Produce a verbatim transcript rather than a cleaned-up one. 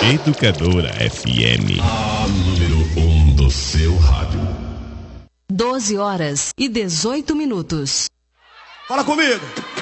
Educadora F M. A número um do seu rádio. doze horas e dezoito minutos. Fala comigo.